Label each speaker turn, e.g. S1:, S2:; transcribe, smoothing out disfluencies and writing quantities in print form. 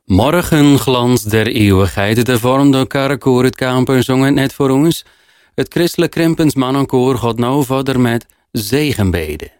S1: Morgenglans der eeuwigheid, de vormde karrekoor het kampen zong het net voor ons. Het christelijk krimpens mannenkoor gaat nou verder met zegenbeden.